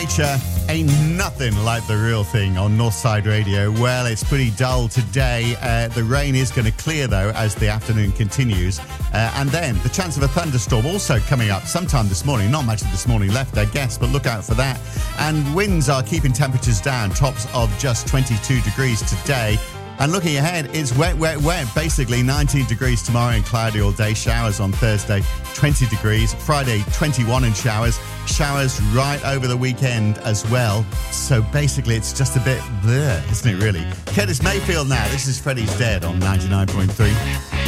future ain't nothing like the real thing on Northside Radio. Well, it's pretty dull today. The rain is going to clear, though, as the afternoon continues. And then the chance of a thunderstorm also coming up sometime this morning. Not much of this morning left, I guess, but look out for that. And winds are keeping temperatures down, tops of just 22 degrees today. And looking ahead, it's wet, wet, wet. Basically 19 degrees tomorrow and cloudy all day. Showers on Thursday, 20 degrees. Friday, 21 and showers. Showers right over the weekend as well. So basically it's just a bit bleh, isn't it really? Curtis Mayfield now. This is Freddie's Dead on 99.3.